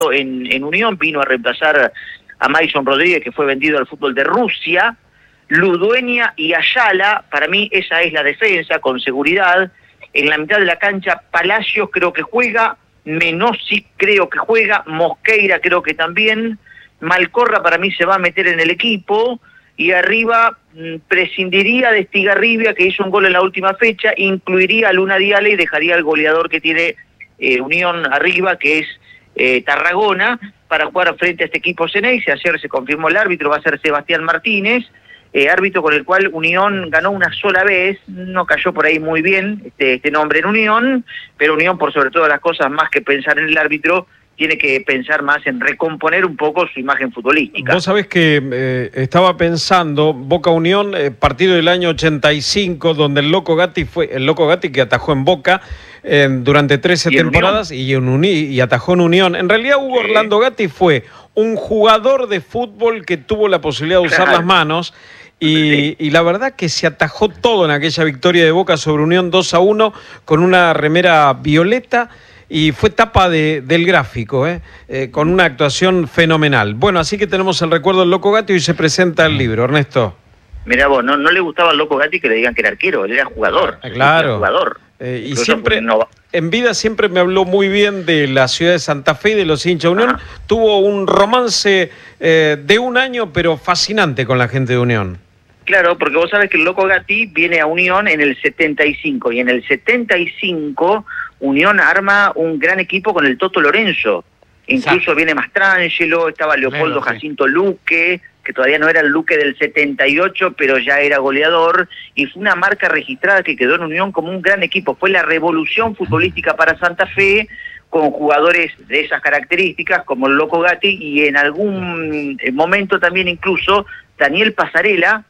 en Unión, vino a reemplazar a Mason Rodríguez, que fue vendido al fútbol de Rusia. Ludueña y Ayala, para mí esa es la defensa, con seguridad. En la mitad de la cancha, Palacios creo que juega, Menossi creo que juega, Mosqueira creo que también, Malcorra para mí se va a meter en el equipo, y arriba prescindiría de Estigarribia, que hizo un gol en la última fecha, incluiría a Luna Diale y dejaría al goleador que tiene Unión arriba, que es Tarragona, para jugar frente a este equipo Ceneice. Ayer se confirmó el árbitro, va a ser Sebastián Martínez, árbitro con el cual Unión ganó una sola vez, no cayó por ahí muy bien este nombre en Unión, pero Unión, por sobre todas las cosas, más que pensar en el árbitro, tiene que pensar más en recomponer un poco su imagen futbolística. Vos sabés que estaba pensando, Boca Unión, partido del año 85, donde el Loco Gatti que atajó en Boca durante 13 temporadas y atajó en Unión. En realidad Hugo Orlando Gatti fue un jugador de fútbol que tuvo la posibilidad de usar las manos. Y la verdad que se atajó todo en aquella victoria de Boca sobre Unión 2-1 con una remera violeta y fue tapa del gráfico, con una actuación fenomenal. Bueno, así que tenemos el recuerdo del Loco Gatti y hoy se presenta el libro, Ernesto. Mirá vos, no le gustaba al Loco Gatti que le digan que era arquero, él era jugador. Claro. Era jugador. Y siempre, en vida siempre me habló muy bien de la ciudad de Santa Fe y de los hinchas de Unión. Tuvo un romance de un año, pero fascinante con la gente de Unión. Claro, porque vos sabés que el Loco Gatti viene a Unión en el 75, y en el 75 Unión arma un gran equipo con el Toto Lorenzo. Incluso viene Mastrangelo, estaba Leopoldo Jacinto Luque, que todavía no era el Luque del 78, pero ya era goleador, y fue una marca registrada que quedó en Unión como un gran equipo. Fue la revolución futbolística para Santa Fe, con jugadores de esas características, como el Loco Gatti, y en algún momento también incluso Daniel Pasarela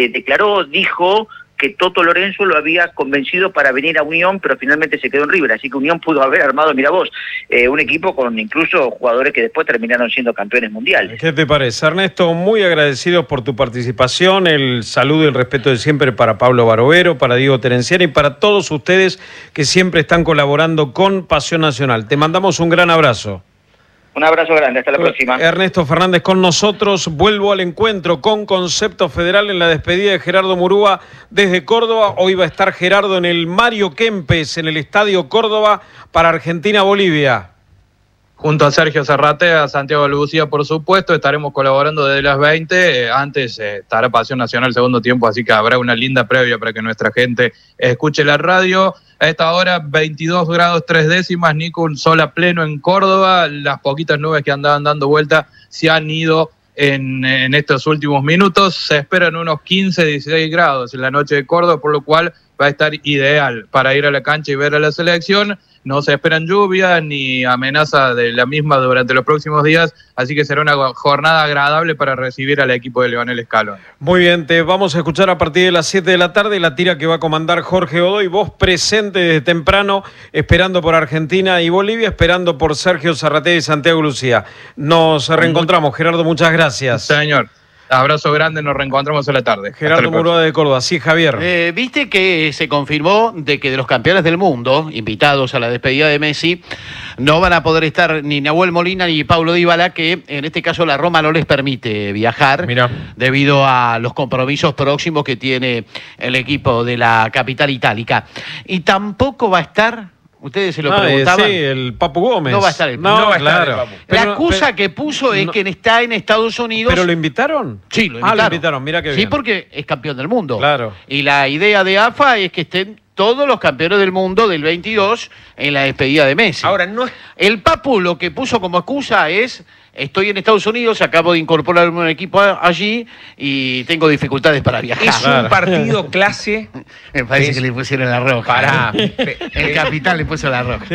dijo que Toto Lorenzo lo había convencido para venir a Unión, pero finalmente se quedó en River, así que Unión pudo haber armado, mira vos, un equipo con incluso jugadores que después terminaron siendo campeones mundiales. ¿Qué te parece, Ernesto? Muy agradecidos por tu participación, el saludo y el respeto de siempre para Pablo Barovero, para Diego Terenciani y para todos ustedes que siempre están colaborando con Pasión Nacional. Te mandamos un gran abrazo. Un abrazo grande, hasta la próxima. Ernesto Fernández con nosotros. Vuelvo al encuentro con Concepto Federal en la despedida de Gerardo Murúa desde Córdoba. Hoy va a estar Gerardo en el Mario Kempes, en el Estadio Córdoba, para Argentina-Bolivia. Junto a Sergio Zarratea, Santiago Lucía, por supuesto, estaremos colaborando desde las 20. Antes estará Pasión Nacional segundo tiempo, así que habrá una linda previa para que nuestra gente escuche la radio. A esta hora, 22 grados 3 décimas, Nico, un sol a pleno en Córdoba. Las poquitas nubes que andaban dando vuelta se han ido en estos últimos minutos. Se esperan unos 15, 16 grados en la noche de Córdoba, por lo cual va a estar ideal para ir a la cancha y ver a la selección. No se esperan lluvia ni amenaza de la misma durante los próximos días, así que será una jornada agradable para recibir al equipo de Leonel Scaloni. Muy bien, te vamos a escuchar a partir de las 7 de la tarde la tira que va a comandar Jorge Godoy, vos presente desde temprano, esperando por Argentina y Bolivia, esperando por Sergio Zarratea y Santiago Lucía. Nos reencontramos, Gerardo, muchas gracias. Señor. Abrazo grande, nos reencontramos a la tarde. Gerardo Murúa de Córdoba. Sí, Javier. Viste que se confirmó de que de los campeones del mundo, invitados a la despedida de Messi, no van a poder estar ni Nahuel Molina ni Paulo Dybala, que en este caso la Roma no les permite viajar. Mirá. Debido a los compromisos próximos que tiene el equipo de la capital itálica. Y tampoco va a estar... Ustedes se lo preguntaban. Sí, el Papu Gómez. No va a estar el Papu. No va a estar el Papu. La excusa que puso es que está en Estados Unidos. ¿Pero lo invitaron? Sí, lo invitaron. Lo invitaron, mira qué bien. Sí, porque es campeón del mundo. Claro. Y la idea de AFA es que estén todos los campeones del mundo del 22 en la despedida de Messi. Ahora, no es... El Papu lo que puso como excusa es... Estoy en Estados Unidos, acabo de incorporar un equipo allí y tengo dificultades para viajar. Es un partido clase. Me parece que le pusieron la roja. El capitán le puso la roja.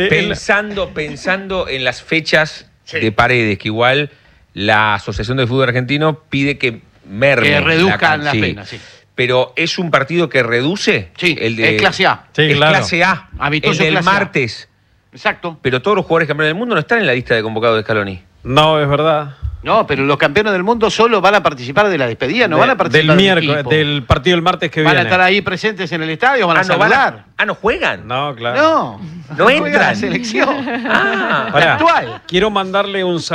Pensando en las fechas de Paredes, que igual la Asociación de Fútbol Argentino pide que mermen. Que reduzcan las penas, sí. Pero ¿es un partido que reduce? Sí, es clase A. Sí, es claro. clase A. Amistoso el del clase A. martes. Exacto. Pero todos los jugadores campeones del mundo no están en la lista de convocados de Scaloni. No, es verdad. No, pero los campeones del mundo solo van a participar de la despedida, no van a participar del miércoles, del partido del martes que viene. viene. ¿Van a estar ahí presentes en el estadio? ¿Van a saludar? ¿No juegan? No, claro. No entran. La selección. Ah, Pará, actual. quiero mandarle un saludo